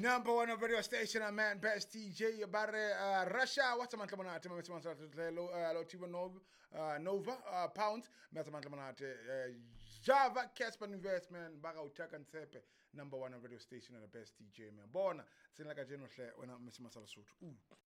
Number one on radio station, man, best DJ, bare Russia, what's a month manate, Nova, Pound, Metamantle manate, Java, Casper Investment, Baga Utaka and Sepe, number one on radio station and the best DJ, man. Born, it's like a general when I'm missing myself.